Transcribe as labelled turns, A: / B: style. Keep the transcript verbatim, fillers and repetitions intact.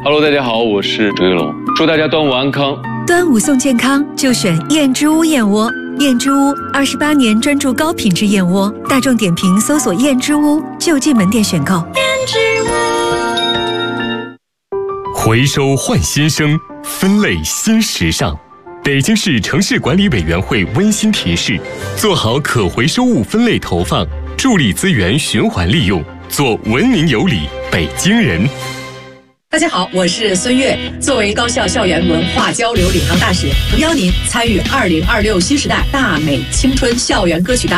A: Hello， 大家好，我是周一龙，祝大家端午安康。
B: 端午送健康，就选燕之屋燕窝。燕之屋二十八年专注高品质燕窝，大众点评搜索燕之屋就近门店选购。燕之屋。
C: 回收换新生，分类新时尚。北京市城市管理委员会温馨提示：做好可回收物分类投放，助力资源循环利用，做文明有礼北京人。
D: 大家好，我是孙悦。作为高校校园文化交流领航大使，诚邀您参与二零二六新时代大美青春校园歌曲大